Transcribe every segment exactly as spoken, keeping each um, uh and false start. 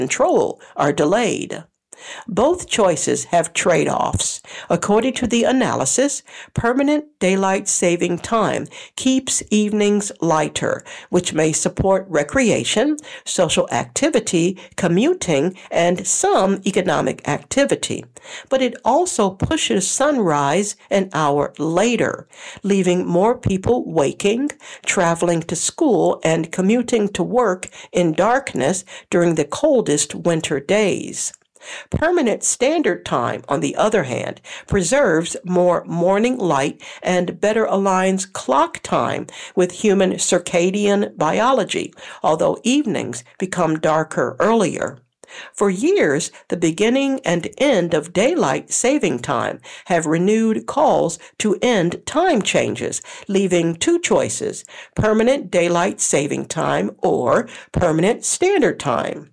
control are delayed. Both choices have trade-offs. According to the analysis, permanent daylight saving time keeps evenings lighter, which may support recreation, social activity, commuting, and some economic activity. But it also pushes sunrise an hour later, leaving more people waking, traveling to school, and commuting to work in darkness during the coldest winter days. Permanent standard time, on the other hand, preserves more morning light and better aligns clock time with human circadian biology, although evenings become darker earlier. For years, the beginning and end of daylight saving time have renewed calls to end time changes, leaving two choices: permanent daylight saving time or permanent standard time.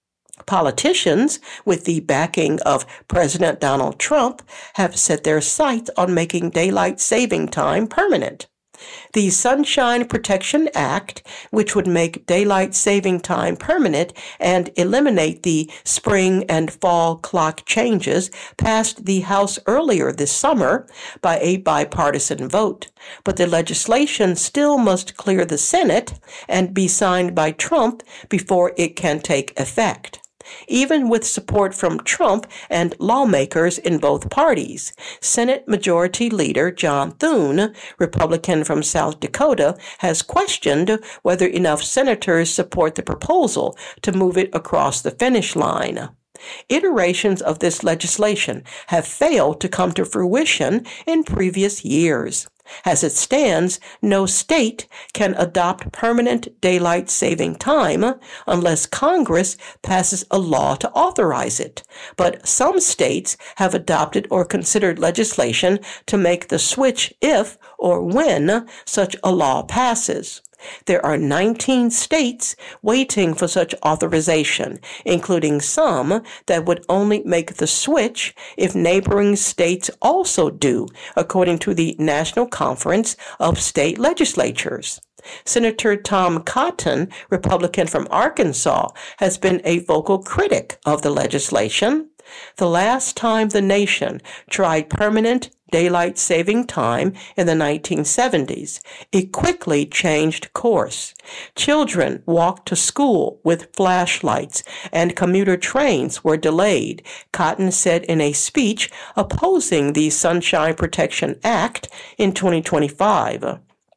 Politicians, with the backing of President Donald Trump, have set their sights on making daylight saving time permanent. The Sunshine Protection Act, which would make daylight saving time permanent and eliminate the spring and fall clock changes, passed the House earlier this summer by a bipartisan vote. But the legislation still must clear the Senate and be signed by Trump before it can take effect. Even with support from Trump and lawmakers in both parties, Senate Majority Leader John Thune, Republican from South Dakota, has questioned whether enough senators support the proposal to move it across the finish line. Iterations of this legislation have failed to come to fruition in previous years. As it stands, no state can adopt permanent daylight saving time unless Congress passes a law to authorize it. But some states have adopted or considered legislation to make the switch if or when such a law passes. There are nineteen states waiting for such authorization, including some that would only make the switch if neighboring states also do, according to the National Conference of State Legislatures. Senator Tom Cotton, Republican from Arkansas, has been a vocal critic of the legislation. The last time the nation tried permanent daylight saving time in the nineteen seventies, it quickly changed course. Children walked to school with flashlights and commuter trains were delayed, Cotton said in a speech opposing the Sunshine Protection Act in twenty twenty-five.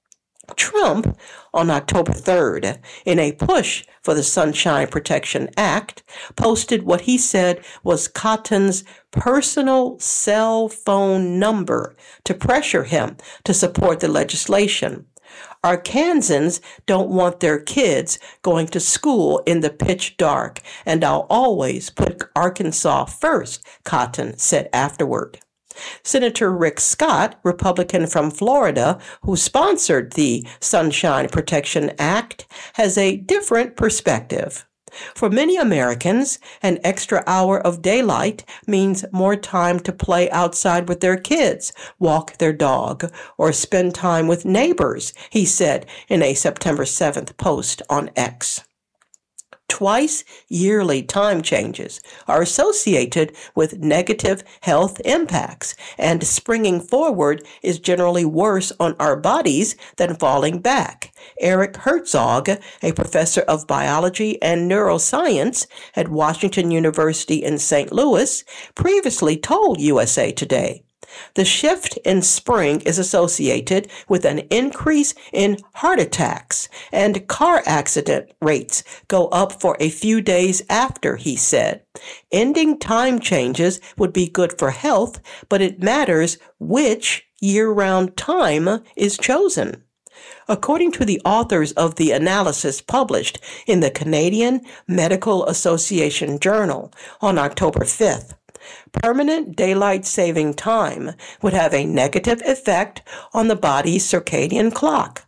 Trump, on October third, in a push for the Sunshine Protection Act, posted what he said was Cotton's personal cell phone number to pressure him to support the legislation. Arkansans don't want their kids going to school in the pitch dark, and I'll always put Arkansas first, Cotton said afterward. Senator Rick Scott, Republican from Florida, who sponsored the Sunshine Protection Act, has a different perspective. For many Americans, an extra hour of daylight means more time to play outside with their kids, walk their dog, or spend time with neighbors, he said in a September seventh post on X. Twice yearly time changes are associated with negative health impacts, and springing forward is generally worse on our bodies than falling back. Eric Herzog, a professor of biology and neuroscience at Washington University in Saint Louis, previously told U S A Today. The shift in spring is associated with an increase in heart attacks, and car accident rates go up for a few days after, he said. Ending time changes would be good for health, but it matters which year-round time is chosen. According to the authors of the analysis published in the Canadian Medical Association Journal on October fifth, permanent daylight saving time would have a negative effect on the body's circadian clock.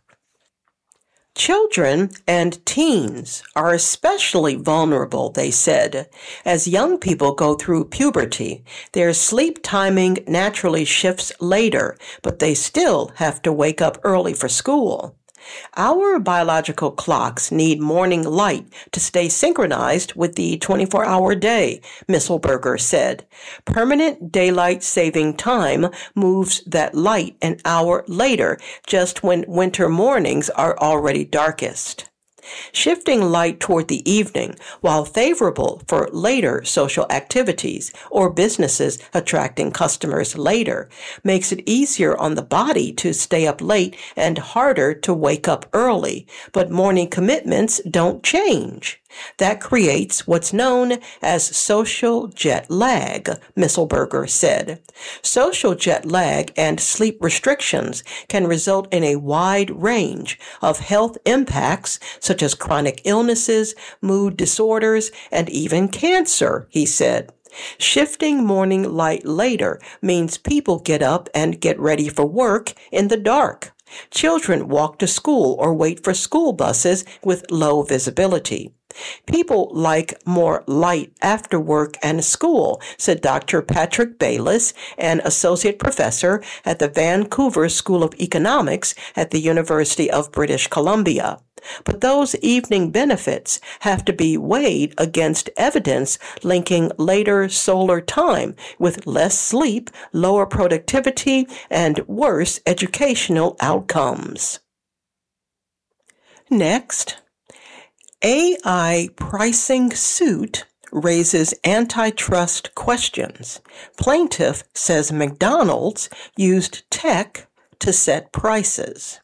Children and teens are especially vulnerable, they said. As young people go through puberty, their sleep timing naturally shifts later, but they still have to wake up early for school. Our biological clocks need morning light to stay synchronized with the twenty-four hour day, Misselberger said. Permanent daylight saving time moves that light an hour later, just when winter mornings are already darkest. Shifting light toward the evening, while favorable for later social activities or businesses attracting customers later, makes it easier on the body to stay up late and harder to wake up early. But morning commitments don't change. That creates what's known as social jet lag, Misselberger said. Social jet lag and sleep restrictions can result in a wide range of health impacts, such as chronic illnesses, mood disorders, and even cancer, he said. Shifting morning light later means people get up and get ready for work in the dark. Children walk to school or wait for school buses with low visibility. People like more light after work and school, said Doctor Patrick Bayliss, an associate professor at the Vancouver School of Economics at the University of British Columbia. But those evening benefits have to be weighed against evidence linking later solar time with less sleep, lower productivity, and worse educational outcomes. Next, A I pricing suit raises antitrust questions. Plaintiff says McDonald's used tech to set prices.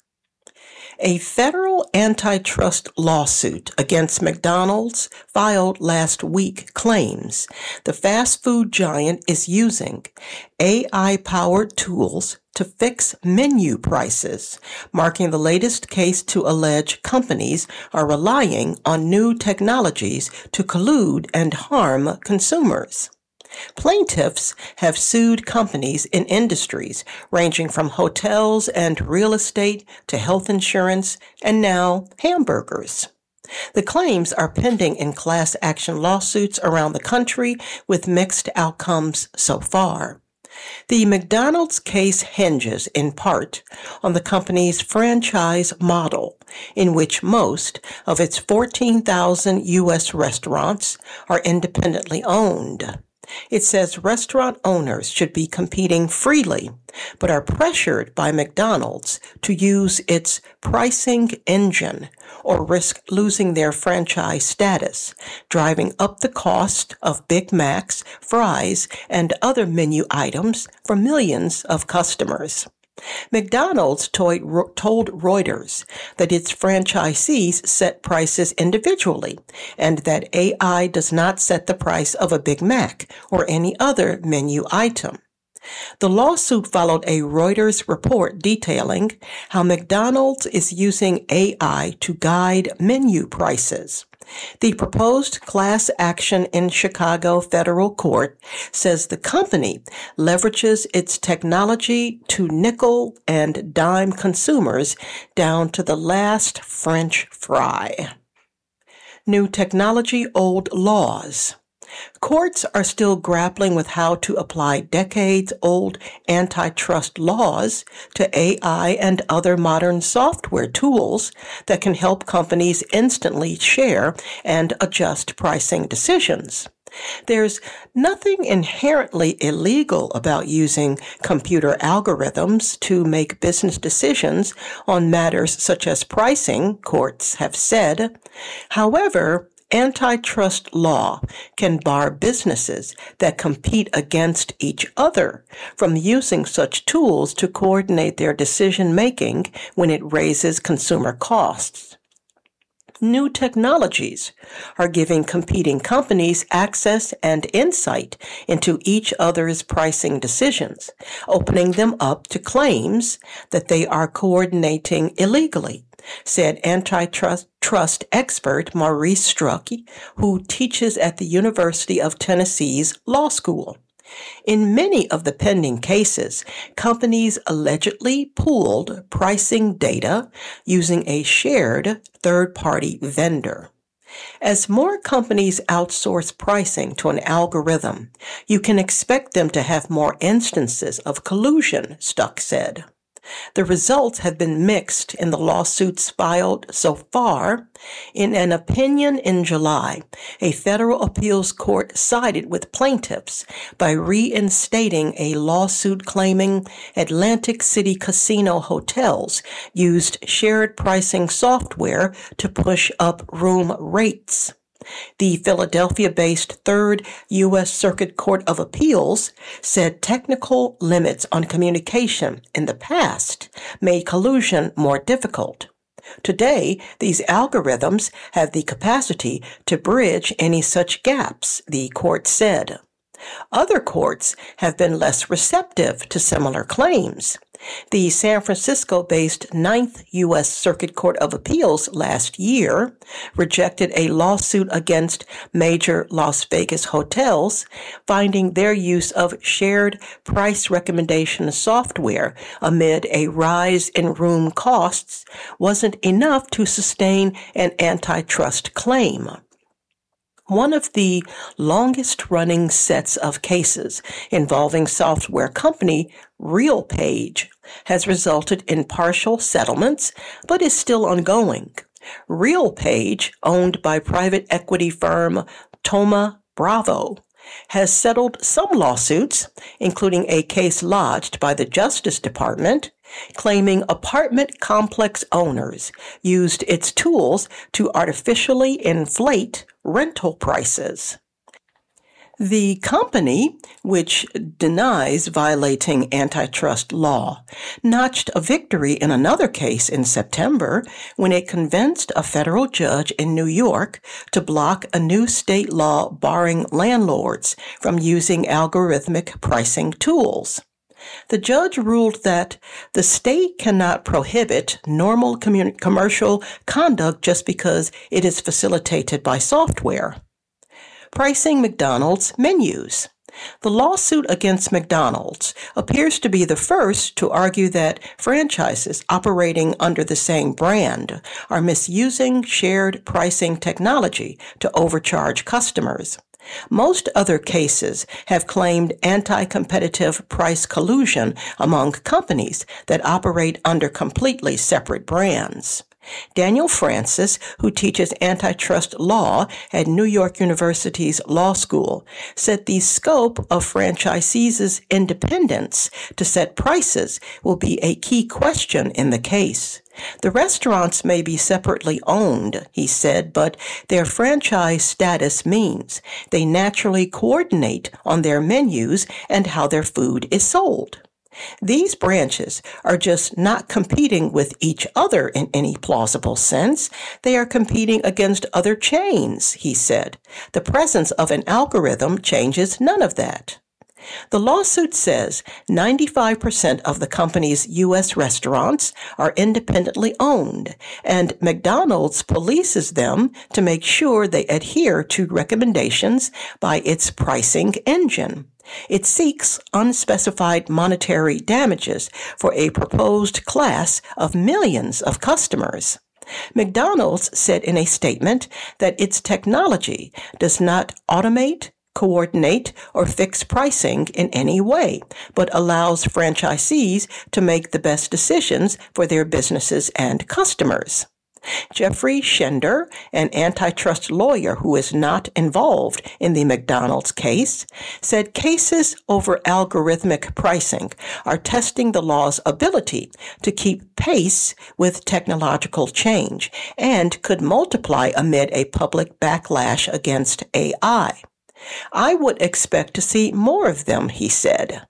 A federal antitrust lawsuit against McDonald's filed last week claims the fast food giant is using A I-powered tools to fix menu prices, marking the latest case to allege companies are relying on new technologies to collude and harm consumers. Plaintiffs have sued companies in industries ranging from hotels and real estate to health insurance and now hamburgers. The claims are pending in class action lawsuits around the country with mixed outcomes so far. The McDonald's case hinges in part on the company's franchise model, in which most of its fourteen thousand U S restaurants are independently owned. It says restaurant owners should be competing freely, but are pressured by McDonald's to use its pricing engine or risk losing their franchise status, driving up the cost of Big Macs, fries, and other menu items for millions of customers. McDonald's told Reuters that its franchisees set prices individually and that A I does not set the price of a Big Mac or any other menu item. The lawsuit followed a Reuters report detailing how McDonald's is using A I to guide menu prices. The proposed class action in Chicago federal court says the company leverages its technology to nickel and dime consumers down to the last French fry. New technology, old laws. Courts are still grappling with how to apply decades-old antitrust laws to A I and other modern software tools that can help companies instantly share and adjust pricing decisions. There's nothing inherently illegal about using computer algorithms to make business decisions on matters such as pricing, courts have said. However, antitrust law can bar businesses that compete against each other from using such tools to coordinate their decision-making when it raises consumer costs. New technologies are giving competing companies access and insight into each other's pricing decisions, opening them up to claims that they are coordinating illegally, said antitrust trust expert Maurice Struck, who teaches at the University of Tennessee's Law School. In many of the pending cases, companies allegedly pooled pricing data using a shared third-party vendor. As more companies outsource pricing to an algorithm, you can expect them to have more instances of collusion, Stuck said. The results have been mixed in the lawsuits filed so far. In an opinion in July, a federal appeals court sided with plaintiffs by reinstating a lawsuit claiming Atlantic City casino hotels used shared pricing software to push up room rates. The Philadelphia-based Third U S Circuit Court of Appeals said technical limits on communication in the past made collusion more difficult. Today, these algorithms have the capacity to bridge any such gaps, the court said. Other courts have been less receptive to similar claims. The San Francisco-based Ninth U S Circuit Court of Appeals last year rejected a lawsuit against major Las Vegas hotels, finding their use of shared price recommendation software amid a rise in room costs wasn't enough to sustain an antitrust claim. One of the longest-running sets of cases involving software company RealPage has resulted in partial settlements, but is still ongoing. RealPage, owned by private equity firm Thoma Bravo, has settled some lawsuits, including a case lodged by the Justice Department, claiming apartment complex owners used its tools to artificially inflate rental prices. The company, which denies violating antitrust law, notched a victory in another case in September when it convinced a federal judge in New York to block a new state law barring landlords from using algorithmic pricing tools. The judge ruled that the state cannot prohibit normal commun- commercial conduct just because it is facilitated by software. Pricing McDonald's menus. The lawsuit against McDonald's appears to be the first to argue that franchises operating under the same brand are misusing shared pricing technology to overcharge customers. Most other cases have claimed anti-competitive price collusion among companies that operate under completely separate brands. Daniel Francis, who teaches antitrust law at New York University's law school, said the scope of franchisees' independence to set prices will be a key question in the case. The restaurants may be separately owned, he said, but their franchise status means they naturally coordinate on their menus and how their food is sold. These branches are just not competing with each other in any plausible sense. They are competing against other chains, he said. The presence of an algorithm changes none of that. The lawsuit says ninety-five percent of the company's U S restaurants are independently owned, and McDonald's polices them to make sure they adhere to recommendations by its pricing engine. It seeks unspecified monetary damages for a proposed class of millions of customers. McDonald's said in a statement that its technology does not automate, coordinate, or fix pricing in any way, but allows franchisees to make the best decisions for their businesses and customers. Jeffrey Schender, an antitrust lawyer who is not involved in the McDonald's case, said cases over algorithmic pricing are testing the law's ability to keep pace with technological change and could multiply amid a public backlash against A I. I would expect to see more of them, he said.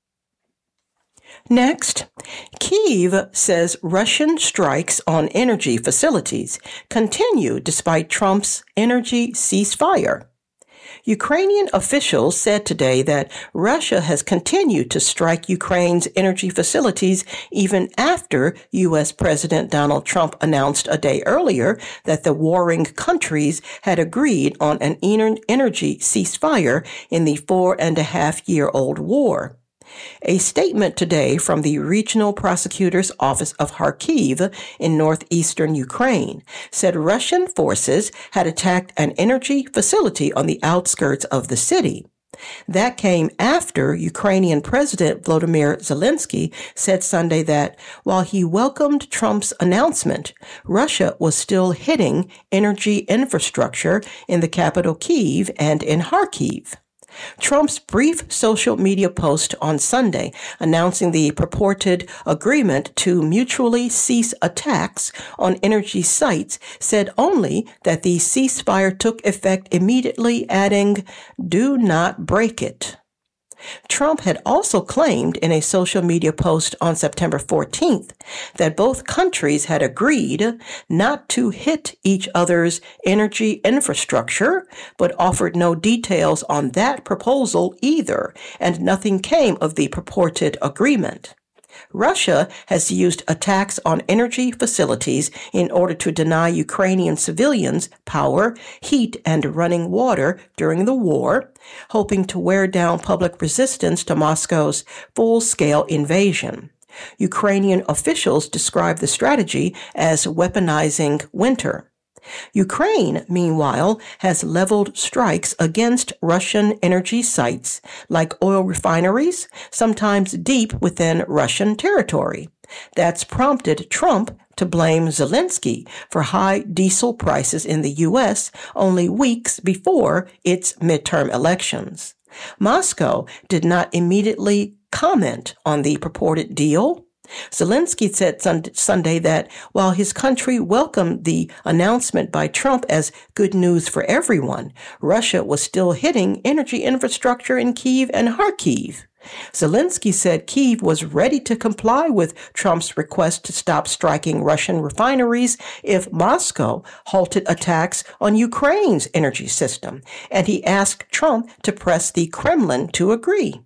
Next, Kyiv says Russian strikes on energy facilities continue despite Trump's energy ceasefire. Ukrainian officials said today that Russia has continued to strike Ukraine's energy facilities even after U S President Donald Trump announced a day earlier that the warring countries had agreed on an energy ceasefire in the four and a half year old war. A statement today from the Regional Prosecutor's Office of Kharkiv in northeastern Ukraine said Russian forces had attacked an energy facility on the outskirts of the city. That came after Ukrainian President Volodymyr Zelensky said Sunday that while he welcomed Trump's announcement, Russia was still hitting energy infrastructure in the capital Kyiv and in Kharkiv. Trump's brief social media post on Sunday announcing the purported agreement to mutually cease attacks on energy sites said only that the ceasefire took effect immediately, adding, "Do not break it." Trump had also claimed in a social media post on September fourteenth that both countries had agreed not to hit each other's energy infrastructure, but offered no details on that proposal either, and nothing came of the purported agreement. Russia has used attacks on energy facilities in order to deny Ukrainian civilians power, heat, and running water during the war, hoping to wear down public resistance to Moscow's full-scale invasion. Ukrainian officials describe the strategy as weaponizing winter. Ukraine, meanwhile, has leveled strikes against Russian energy sites, like oil refineries, sometimes deep within Russian territory. That's prompted Trump to blame Zelensky for high diesel prices in the U S only weeks before its midterm elections. Moscow did not immediately comment on the purported deal. Zelensky said Sunday that while his country welcomed the announcement by Trump as good news for everyone, Russia was still hitting energy infrastructure in Kyiv and Kharkiv. Zelensky said Kyiv was ready to comply with Trump's request to stop striking Russian refineries if Moscow halted attacks on Ukraine's energy system, and he asked Trump to press the Kremlin to agree.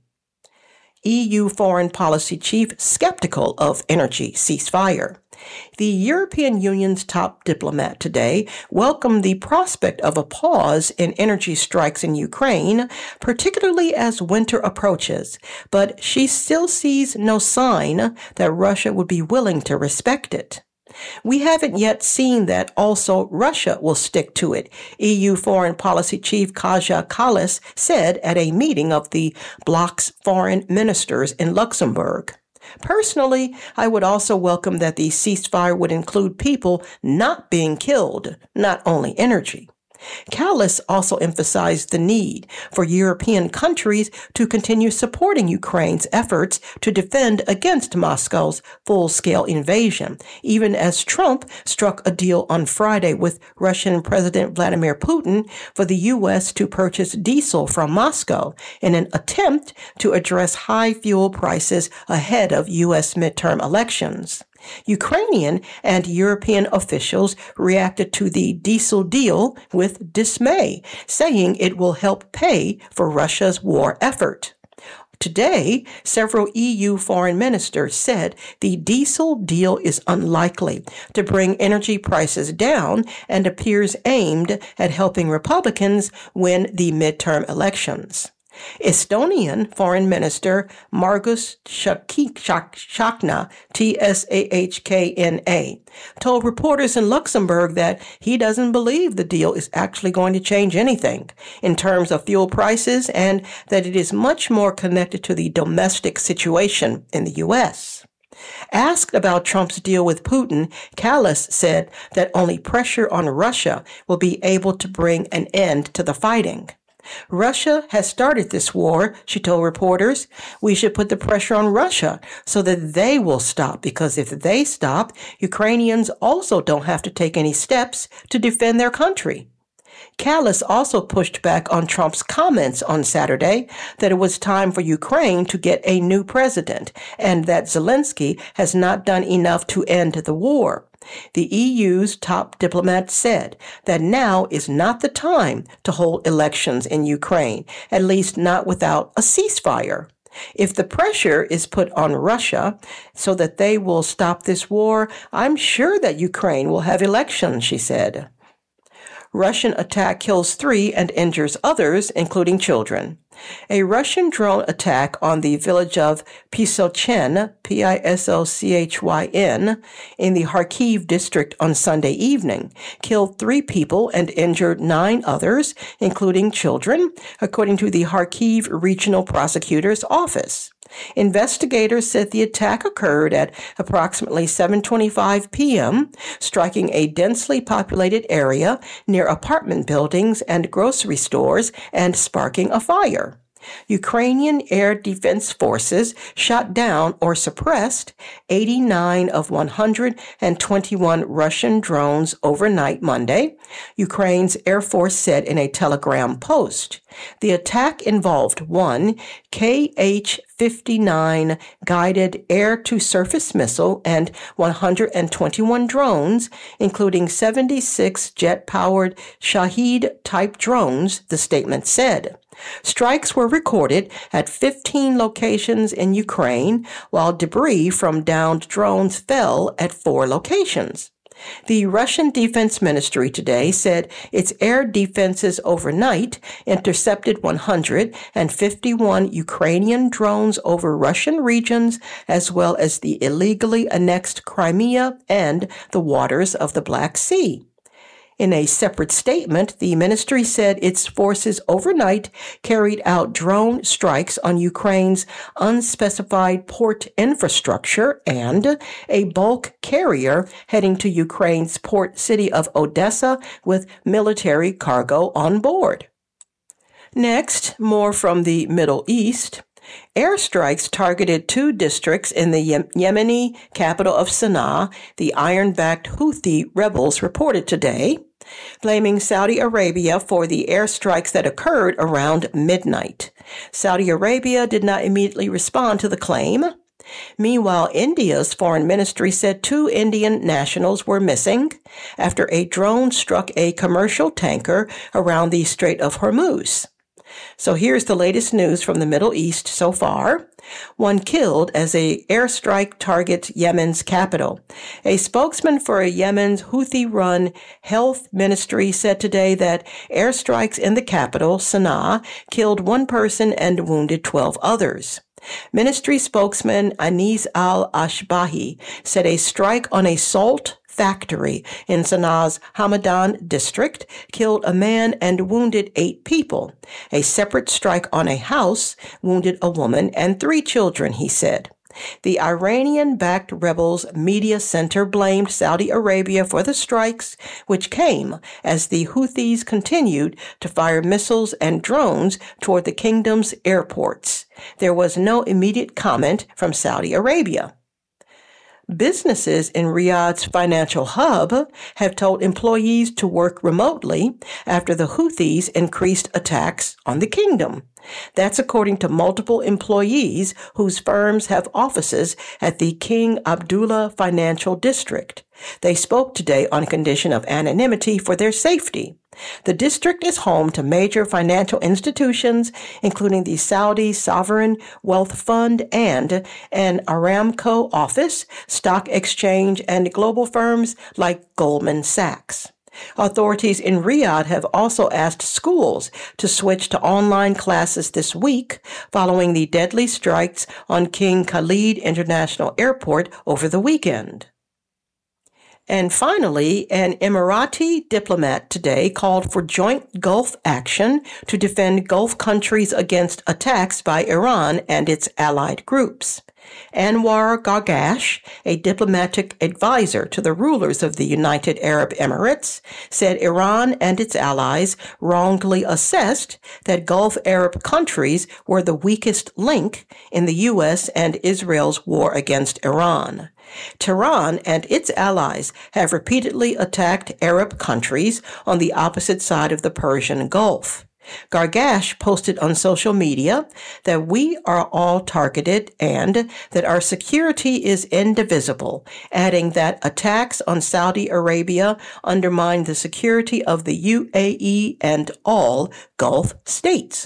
E U foreign policy chief skeptical of energy ceasefire. The European Union's top diplomat today welcomed the prospect of a pause in energy strikes in Ukraine, particularly as winter approaches, but she still sees no sign that Russia would be willing to respect it. We haven't yet seen that also Russia will stick to it, E U Foreign Policy Chief Kaja Kallas said at a meeting of the bloc's foreign ministers in Luxembourg. Personally, I would also welcome that the ceasefire would include people not being killed, not only energy. Kallas also emphasized the need for European countries to continue supporting Ukraine's efforts to defend against Moscow's full-scale invasion, even as Trump struck a deal on Friday with Russian President Vladimir Putin for the U S to purchase diesel from Moscow in an attempt to address high fuel prices ahead of U S midterm elections. Ukrainian and European officials reacted to the diesel deal with dismay, saying it will help pay for Russia's war effort. Today, several E U foreign ministers said the diesel deal is unlikely to bring energy prices down and appears aimed at helping Republicans win the midterm elections. Estonian Foreign Minister Margus Tsahkna, T S A H K N A, told reporters in Luxembourg that he doesn't believe the deal is actually going to change anything in terms of fuel prices and that it is much more connected to the domestic situation in the U S. Asked about Trump's deal with Putin, Kallas said that only pressure on Russia will be able to bring an end to the fighting. Russia has started this war, she told reporters. We should put the pressure on Russia so that they will stop, because if they stop, Ukrainians also don't have to take any steps to defend their country. Kallas also pushed back on Trump's comments on Saturday that it was time for Ukraine to get a new president and that Zelensky has not done enough to end the war. The E U's top diplomat said that now is not the time to hold elections in Ukraine, at least not without a ceasefire. If the pressure is put on Russia so that they will stop this war, I'm sure that Ukraine will have elections, she said. Russian attack kills three and injures others, including children. A Russian drone attack on the village of Pisochin, P I S O C H Y N, in the Kharkiv district on Sunday evening killed three people and injured nine others, including children, according to the Kharkiv Regional Prosecutor's Office. Investigators said the attack occurred at approximately seven twenty-five p.m., striking a densely populated area near apartment buildings and grocery stores and sparking a fire. Ukrainian Air Defense Forces shot down or suppressed eighty-nine of one hundred twenty-one Russian drones overnight Monday, Ukraine's Air Force said in a Telegram post. The attack involved one K H fifty-nine guided air-to-surface missile and one hundred twenty-one drones, including seventy-six jet-powered Shahed-type drones, the statement said. Strikes were recorded at fifteen locations in Ukraine, while debris from downed drones fell at four locations. The Russian Defense Ministry today said its air defenses overnight intercepted one hundred fifty-one Ukrainian drones over Russian regions, as well as the illegally annexed Crimea and the waters of the Black Sea. In a separate statement, the ministry said its forces overnight carried out drone strikes on Ukraine's unspecified port infrastructure and a bulk carrier heading to Ukraine's port city of Odessa with military cargo on board. Next, more from the Middle East. Airstrikes targeted two districts in the Yemeni capital of Sana'a, the iron-backed Houthi rebels reported today, blaming Saudi Arabia for the airstrikes that occurred around midnight. Saudi Arabia did not immediately respond to the claim. Meanwhile, India's foreign ministry said two Indian nationals were missing after a drone struck a commercial tanker around the Strait of Hormuz. So here's the latest news from the Middle East so far. One killed as a airstrike targets Yemen's capital. A spokesman for Yemen's Houthi-run health ministry said today that airstrikes in the capital, Sana'a, killed one person and wounded twelve others. Ministry spokesman Anis al-Ashbahi said a strike on a salt factory in Sana'a's Hamadan district killed a man and wounded eight people. A separate strike on a house wounded a woman and three children, he said. The Iranian-backed rebels' media center blamed Saudi Arabia for the strikes, which came as the Houthis continued to fire missiles and drones toward the kingdom's airports. There was no immediate comment from Saudi Arabia. Businesses in Riyadh's financial hub have told employees to work remotely after the Houthis increased attacks on the kingdom. That's according to multiple employees whose firms have offices at the King Abdullah Financial District. They spoke today on condition of anonymity for their safety. The district is home to major financial institutions, including the Saudi Sovereign Wealth Fund and an Aramco office, stock exchange, and global firms like Goldman Sachs. Authorities in Riyadh have also asked schools to switch to online classes this week following the deadly strikes on King Khalid International Airport over the weekend. And finally, an Emirati diplomat today called for joint Gulf action to defend Gulf countries against attacks by Iran and its allied groups. Anwar Gargash, a diplomatic advisor to the rulers of the United Arab Emirates, said Iran and its allies wrongly assessed that Gulf Arab countries were the weakest link in the U S and Israel's war against Iran. Tehran and its allies have repeatedly attacked Arab countries on the opposite side of the Persian Gulf. Gargash posted on social media that we are all targeted and that our security is indivisible, adding that attacks on Saudi Arabia undermine the security of the U A E and all Gulf states.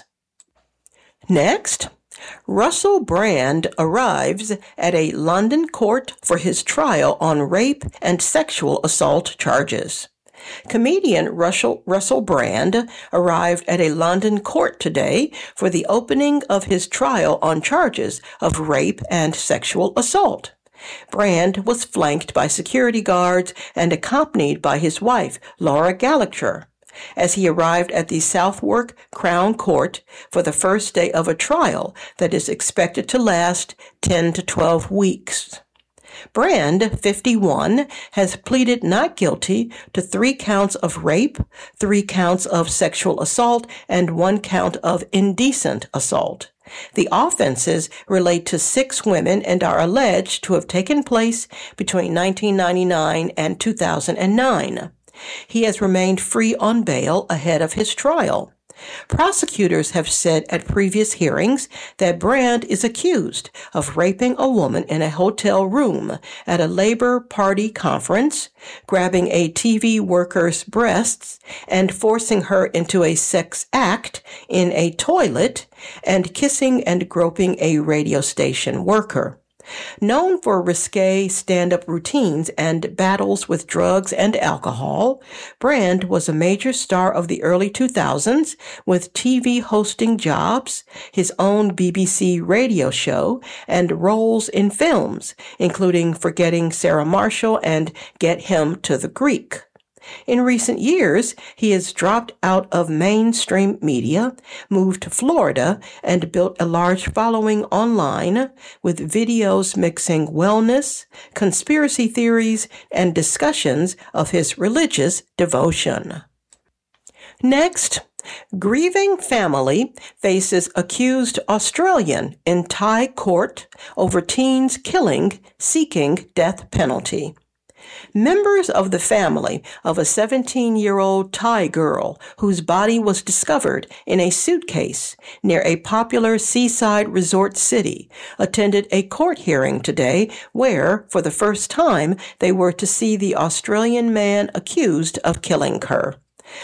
Next, Russell Brand arrives at a London court for his trial on rape and sexual assault charges. Comedian Russell, Russell Brand arrived at a London court today for the opening of his trial on charges of rape and sexual assault. Brand was flanked by security guards and accompanied by his wife, Laura Gallagher, as he arrived at the Southwark Crown Court for the first day of a trial that is expected to last ten to twelve weeks. Brand, fifty-one, has pleaded not guilty to three counts of rape, three counts of sexual assault, and one count of indecent assault. The offenses relate to six women and are alleged to have taken place between nineteen ninety-nine and two thousand nine. He has remained free on bail ahead of his trial. Prosecutors have said at previous hearings that Brand is accused of raping a woman in a hotel room at a Labor Party conference, grabbing a T V worker's breasts and forcing her into a sex act in a toilet, and kissing and groping a radio station worker. Known for risque stand-up routines and battles with drugs and alcohol, Brand was a major star of the early two thousands with T V hosting jobs, his own B B C radio show, and roles in films, including Forgetting Sarah Marshall and Get Him to the Greek. In recent years, he has dropped out of mainstream media, moved to Florida, and built a large following online with videos mixing wellness, conspiracy theories, and discussions of his religious devotion. Next, grieving family faces accused Australian in Thai court over teens killing, seeking death penalty. Members of the family of a seventeen-year-old Thai girl whose body was discovered in a suitcase near a popular seaside resort city attended a court hearing today where, for the first time, they were to see the Australian man accused of killing her.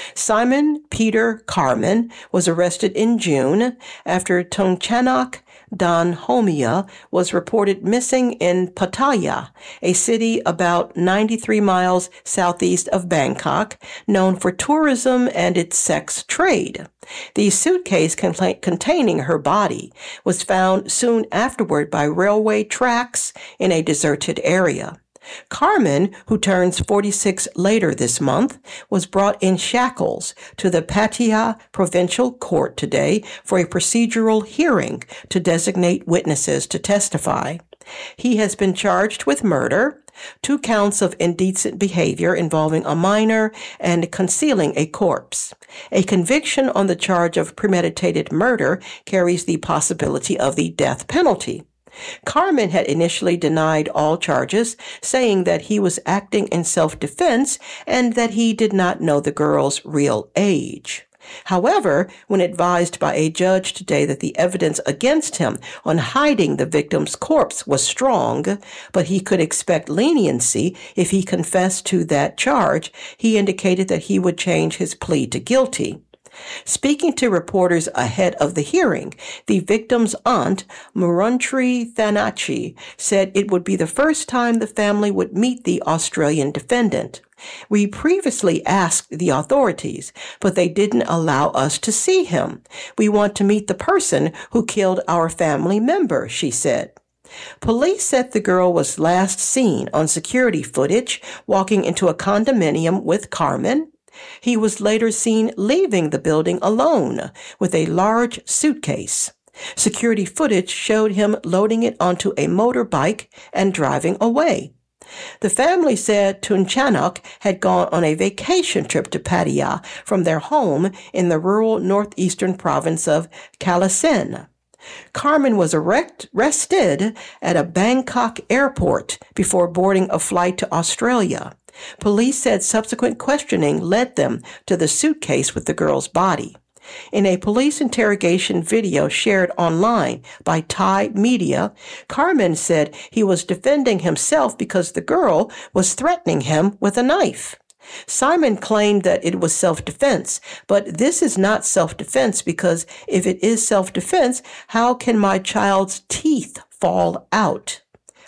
Simon Peter Carman was arrested in June after Tongchanak Dan Homia was reported missing in Pattaya, a city about ninety-three miles southeast of Bangkok, known for tourism and its sex trade. The suitcase containing her body was found soon afterward by railway tracks in a deserted area. Carmen, who turns forty-six later this month, was brought in shackles to the Pattaya Provincial Court today for a procedural hearing to designate witnesses to testify. He has been charged with murder, two counts of indecent behavior involving a minor, and concealing a corpse. A conviction on the charge of premeditated murder carries the possibility of the death penalty. Carman had initially denied all charges, saying that he was acting in self-defense and that he did not know the girl's real age. However, when advised by a judge today that the evidence against him on hiding the victim's corpse was strong, but he could expect leniency if he confessed to that charge, he indicated that he would change his plea to guilty. Speaking to reporters ahead of the hearing, the victim's aunt, Muruntri Thanachi, said it would be the first time the family would meet the Australian defendant. We previously asked the authorities, but they didn't allow us to see him. We want to meet the person who killed our family member, she said. Police said the girl was last seen on security footage walking into a condominium with Carman. He was later seen leaving the building alone with a large suitcase. Security footage showed him loading it onto a motorbike and driving away. The family said Tongchanak had gone on a vacation trip to Pattaya from their home in the rural northeastern province of Kalasen. Carman was arrest- arrested at a Bangkok airport before boarding a flight to Australia. Police said subsequent questioning led them to the suitcase with the girl's body. In a police interrogation video shared online by Thai media, Carman said he was defending himself because the girl was threatening him with a knife. Simon claimed that it was self-defense, but this is not self-defense because if it is self-defense, how can my child's teeth fall out?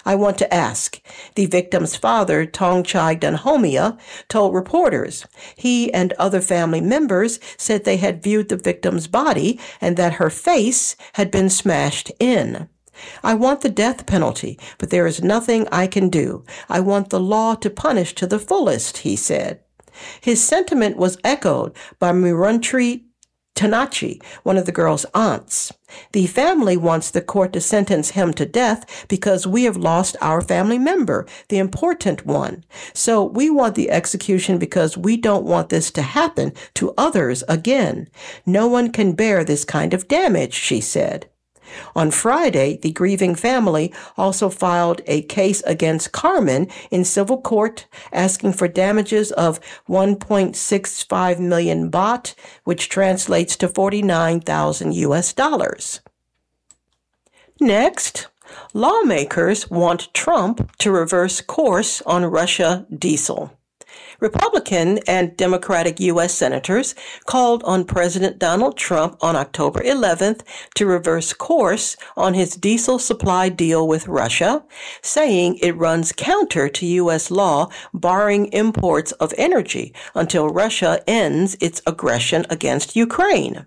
I want to ask. The victim's father, Tongchai Dunhomia, told reporters he and other family members said they had viewed the victim's body and that her face had been smashed in. I want the death penalty, but there is nothing I can do. I want the law to punish to the fullest, he said. His sentiment was echoed by Muruntri Tanachi, one of the girl's aunts. The family wants the court to sentence him to death because we have lost our family member, the important one. So we want the execution because we don't want this to happen to others again. No one can bear this kind of damage, she said. On Friday, the grieving family also filed a case against Carmen in civil court, asking for damages of one point six five million baht, which translates to forty-nine thousand U S dollars. Next, lawmakers want Trump to reverse course on Russia diesel. Republican and Democratic U S senators called on President Donald Trump on October eleventh to reverse course on his diesel supply deal with Russia, saying it runs counter to U S law barring imports of energy until Russia ends its aggression against Ukraine.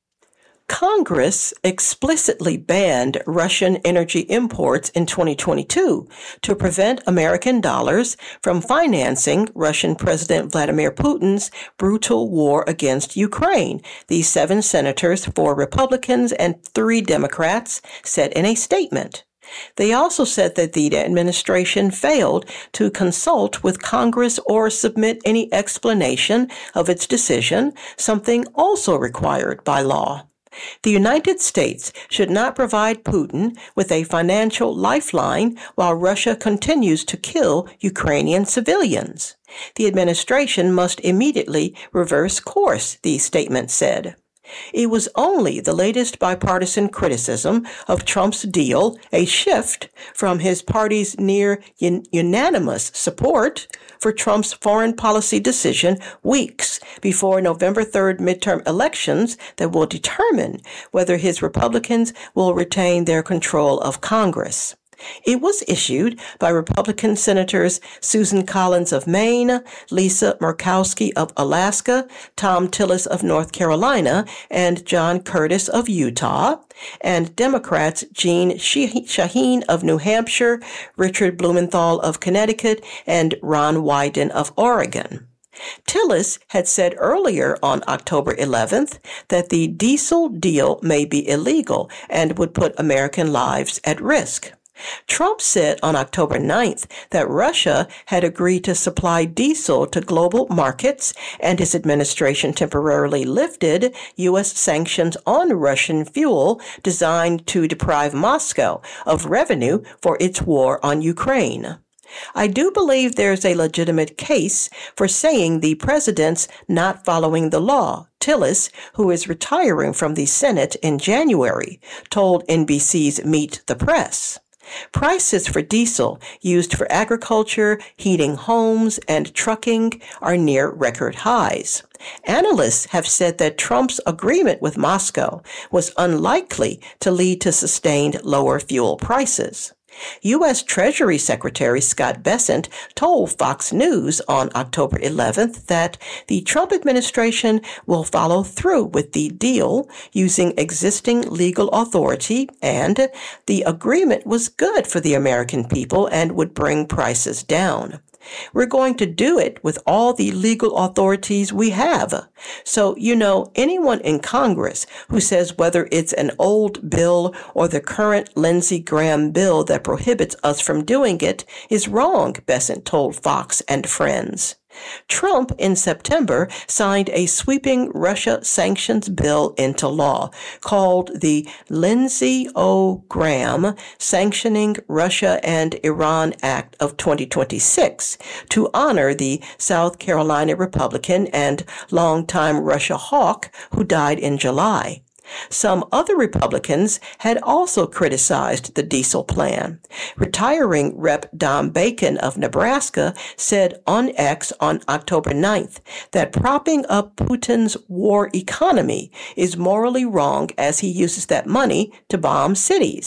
Congress explicitly banned Russian energy imports in twenty twenty-two to prevent American dollars from financing Russian President Vladimir Putin's brutal war against Ukraine, the seven senators, four Republicans, and three Democrats said in a statement. They also said that the administration failed to consult with Congress or submit any explanation of its decision, something also required by law. The United States should not provide Putin with a financial lifeline while Russia continues to kill Ukrainian civilians. The administration must immediately reverse course, the statement said. It was only the latest bipartisan criticism of Trump's deal, a shift from his party's near un- unanimous support for Trump's foreign policy decision weeks before November third midterm elections that will determine whether his Republicans will retain their control of Congress. It was issued by Republican Senators Susan Collins of Maine, Lisa Murkowski of Alaska, Tom Tillis of North Carolina, and John Curtis of Utah, and Democrats Jeanne Shaheen of New Hampshire, Richard Blumenthal of Connecticut, and Ron Wyden of Oregon. Tillis had said earlier on October eleventh that the diesel deal may be illegal and would put American lives at risk. Trump said on October ninth that Russia had agreed to supply diesel to global markets, and his administration temporarily lifted U S sanctions on Russian fuel designed to deprive Moscow of revenue for its war on Ukraine. I do believe there's a legitimate case for saying the president's not following the law, Tillis, who is retiring from the Senate in January, told N B C's Meet the Press. Prices for diesel used for agriculture, heating homes, and trucking are near record highs. Analysts have said that Trump's agreement with Moscow was unlikely to lead to sustained lower fuel prices. U S. Treasury Secretary Scott Bessent told Fox News on October eleventh that the Trump administration will follow through with the deal using existing legal authority, and the agreement was good for the American people and would bring prices down. We're going to do it with all the legal authorities we have. So, you know, anyone in Congress who says whether it's an old bill or the current Lindsey Graham bill that prohibits us from doing it is wrong, Bessent told Fox and Friends. Trump, in September, signed a sweeping Russia sanctions bill into law called the Lindsey O. Graham Sanctioning Russia and Iran Act of twenty twenty-six to honor the South Carolina Republican and longtime Russia hawk who died in July. Some other Republicans had also criticized the diesel plan. Retiring Representative Don Bacon of Nebraska said on X on October ninth that propping up Putin's war economy is morally wrong as he uses that money to bomb cities.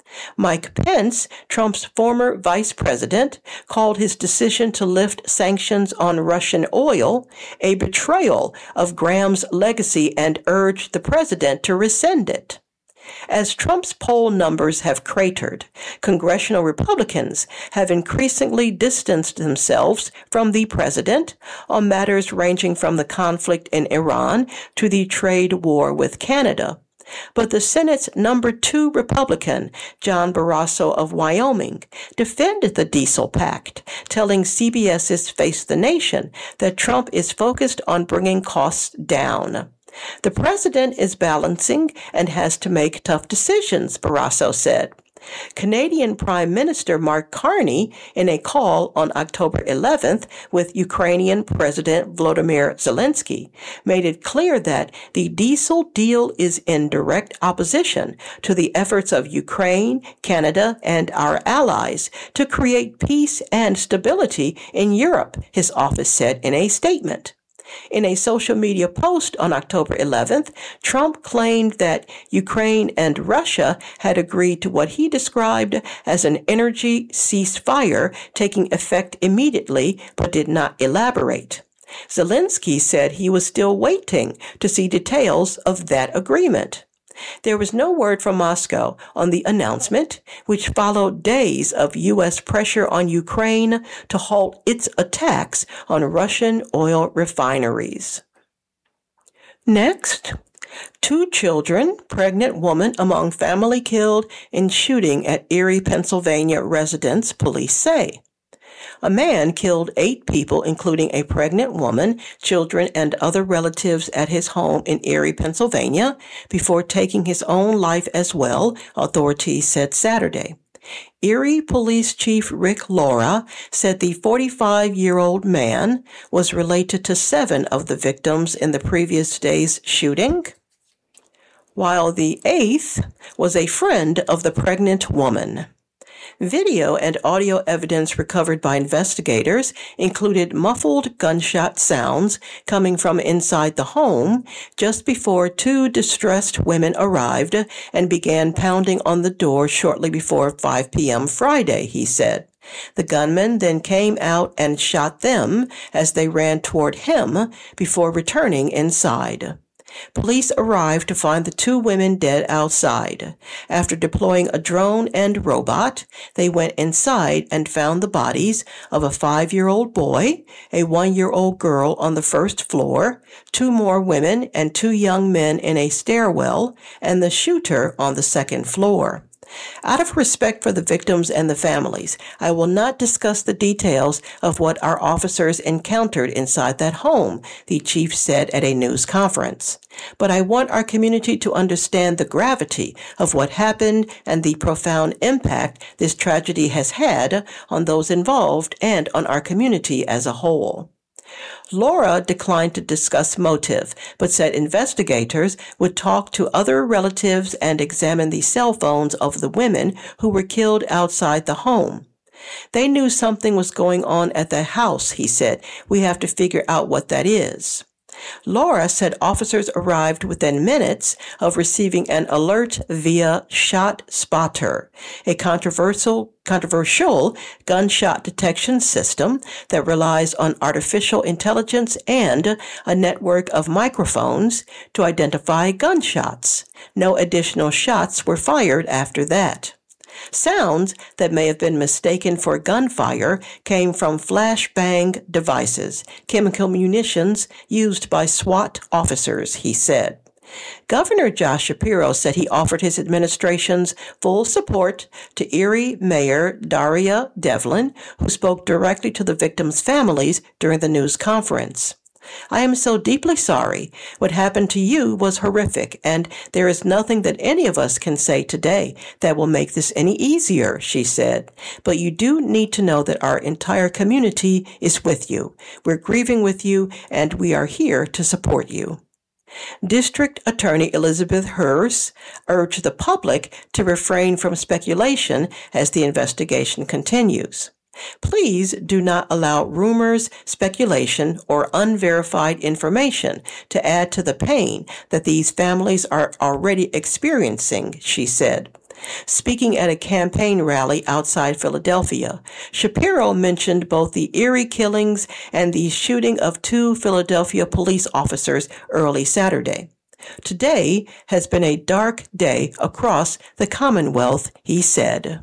Mike Pence, Trump's former vice president, called his decision to lift sanctions on Russian oil a betrayal of Graham's legacy and urged the president to rescind it. As Trump's poll numbers have cratered, congressional Republicans have increasingly distanced themselves from the president on matters ranging from the conflict in Iran to the trade war with Canada. But the Senate's number two Republican, John Barrasso of Wyoming, defended the Diesel Pact, telling CBS's Face the Nation that Trump is focused on bringing costs down. The president is balancing and has to make tough decisions, Barrasso said. Canadian Prime Minister Mark Carney, in a call on October eleventh with Ukrainian President Volodymyr Zelensky, made it clear that the diesel deal is in direct opposition to the efforts of Ukraine, Canada, and our allies to create peace and stability in Europe, his office said in a statement. In a social media post on October eleventh, Trump claimed that Ukraine and Russia had agreed to what he described as an energy ceasefire taking effect immediately, but did not elaborate. Zelensky said he was still waiting to see details of that agreement. There was no word from Moscow on the announcement, which followed days of U S pressure on Ukraine to halt its attacks on Russian oil refineries. Next, two children, pregnant woman among family killed in shooting at Erie, Pennsylvania residence, police say. A man killed eight people, including a pregnant woman, children, and other relatives at his home in Erie, Pennsylvania, before taking his own life as well, authorities said Saturday. Erie Police Chief Rick Laura said the forty-five-year-old man was related to seven of the victims in the previous day's shooting, while the eighth was a friend of the pregnant woman. Video and audio evidence recovered by investigators included muffled gunshot sounds coming from inside the home just before two distressed women arrived and began pounding on the door shortly before five p.m. Friday, he said. The gunman then came out and shot them as they ran toward him before returning inside. Police arrived to find the two women dead outside. After deploying a drone and robot, they went inside and found the bodies of a five-year-old boy, a one-year-old girl on the first floor, two more women and two young men in a stairwell, and the shooter on the second floor. Out of respect for the victims and the families, I will not discuss the details of what our officers encountered inside that home, the chief said at a news conference. But I want our community to understand the gravity of what happened and the profound impact this tragedy has had on those involved and on our community as a whole. Laura declined to discuss motive, but said investigators would talk to other relatives and examine the cell phones of the women who were killed outside the home. They knew something was going on at the house, he said. We have to figure out what that is. Laura said officers arrived within minutes of receiving an alert via ShotSpotter, a controversial, controversial gunshot detection system that relies on artificial intelligence and a network of microphones to identify gunshots. No additional shots were fired after that. Sounds that may have been mistaken for gunfire came from flashbang devices, chemical munitions used by SWAT officers, he said. Governor Josh Shapiro said he offered his administration's full support to Erie Mayor Daria Devlin, who spoke directly to the victims' families during the news conference. I am so deeply sorry. What happened to you was horrific, and there is nothing that any of us can say today that will make this any easier, she said. But you do need to know that our entire community is with you. We're grieving with you, and we are here to support you. District Attorney Elizabeth Hurst urged the public to refrain from speculation as the investigation continues. Please do not allow rumors, speculation, or unverified information to add to the pain that these families are already experiencing, she said. Speaking at a campaign rally outside Philadelphia, Shapiro mentioned both the eerie killings and the shooting of two Philadelphia police officers early Saturday. Today has been a dark day across the Commonwealth, he said.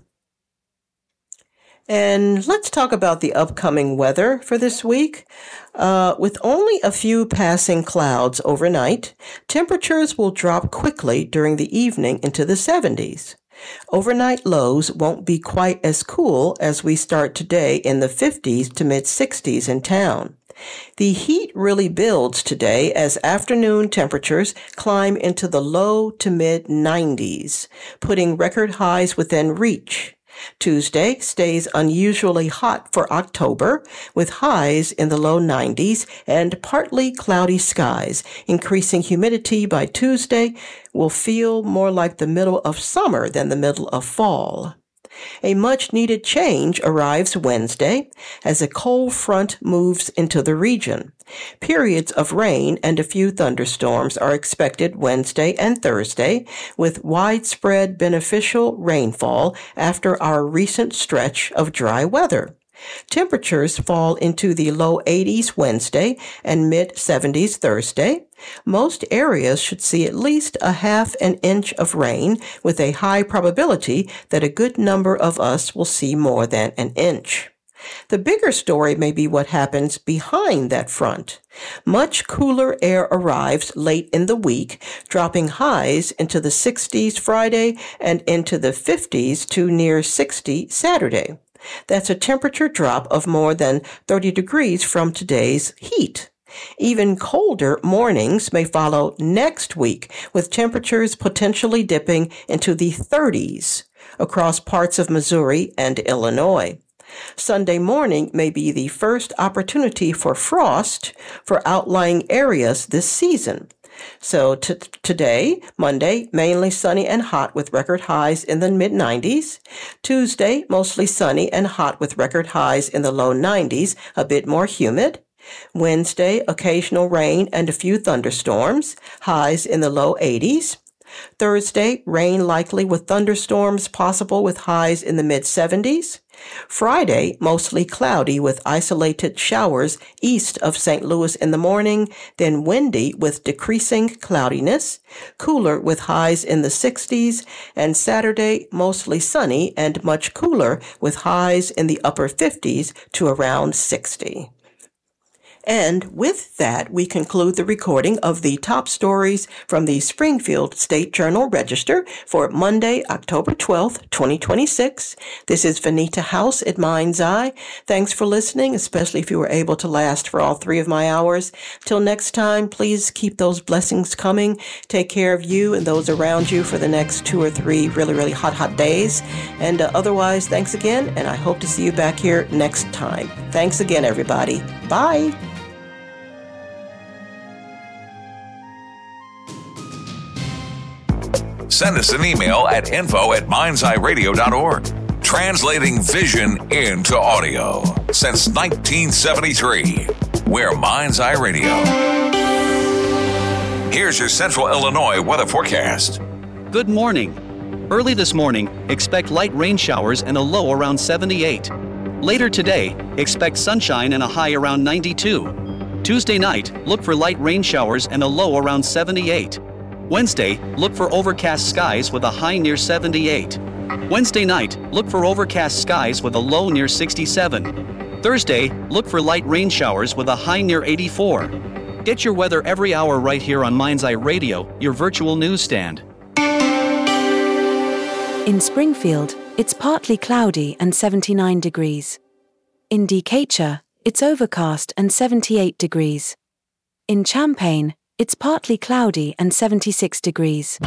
And let's talk about the upcoming weather for this week. Uh, with only a few passing clouds overnight, temperatures will drop quickly during the evening into the seventies. Overnight lows won't be quite as cool as we start today in the fifties to mid-sixties in town. The heat really builds today as afternoon temperatures climb into the low to mid-nineties, putting record highs within reach. Tuesday stays unusually hot for October, with highs in the low nineties and partly cloudy skies. Increasing humidity by Tuesday will feel more like the middle of summer than the middle of fall. A much-needed change arrives Wednesday as a cold front moves into the region. Periods of rain and a few thunderstorms are expected Wednesday and Thursday, with widespread beneficial rainfall after our recent stretch of dry weather. Temperatures fall into the low eighties Wednesday and mid-seventies Thursday. Most areas should see at least a half an inch of rain, with a high probability that a good number of us will see more than an inch. The bigger story may be what happens behind that front. Much cooler air arrives late in the week, dropping highs into the sixties Friday and into the fifties to near sixty Saturday. That's a temperature drop of more than thirty degrees from today's heat. Even colder mornings may follow next week, with temperatures potentially dipping into the thirties across parts of Missouri and Illinois. Sunday morning may be the first opportunity for frost for outlying areas this season. So t- today, Monday, mainly sunny and hot with record highs in the mid-nineties. Tuesday, mostly sunny and hot with record highs in the low nineties, a bit more humid. Wednesday, occasional rain and a few thunderstorms, highs in the low eighties. Thursday, rain likely with thunderstorms possible with highs in the mid-seventies. Friday, mostly cloudy with isolated showers east of Saint Louis in the morning, then windy with decreasing cloudiness, cooler with highs in the sixties, and Saturday, mostly sunny and much cooler with highs in the upper fifties to around sixty. And with that, we conclude the recording of the top stories from the Springfield State Journal Register for Monday, October twelfth, twenty twenty-six. This is Vanita House at Mind's Eye. Thanks for listening, especially if you were able to last for all three of my hours. Till next time, please keep those blessings coming. Take care of you and those around you for the next two or three really, really hot, hot days. And uh, otherwise, thanks again, and I hope to see you back here next time. Thanks again, everybody. Bye. Send us an email at info at minds eye radio dot org. Translating vision into audio since nineteen seventy-three. We're Mind's Eye Radio. Here's your Central Illinois weather forecast. Good morning. Early this morning, expect light rain showers and a low around seventy-eight. Later today, expect sunshine and a high around ninety-two. Tuesday night, look for light rain showers and a low around seventy-eight. Wednesday, look for overcast skies with a high near seventy-eight. Wednesday night, look for overcast skies with a low near sixty-seven. Thursday, look for light rain showers with a high near eighty-four. Get your weather every hour right here on Mind's Eye Radio, your virtual newsstand. In Springfield, it's partly cloudy and seventy-nine degrees. In Decatur, it's overcast and seventy-eight degrees. In Champaign, it's partly cloudy and seventy-six degrees.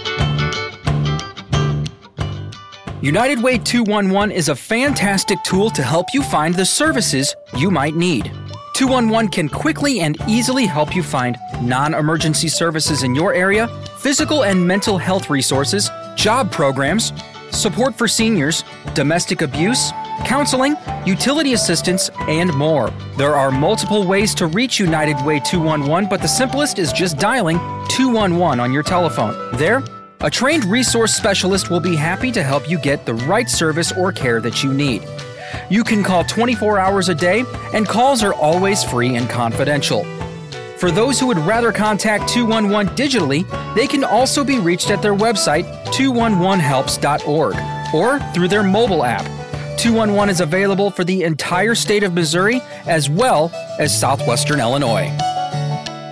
United Way two one one is a fantastic tool to help you find the services you might need. two one one can quickly and easily help you find non-emergency services in your area, physical and mental health resources, job programs, support for seniors, domestic abuse, counseling, utility assistance, and more. There are multiple ways to reach United Way two one one, but the simplest is just dialing two one one on your telephone. There, A trained resource specialist will be happy to help you get the right service or care that you need. You can call twenty-four hours a day, and calls are always free and confidential. For those who would rather contact two one one digitally, they can also be reached at their website, two one one helps dot org, or through their mobile app. two one one is available for the entire state of Missouri as well as southwestern Illinois.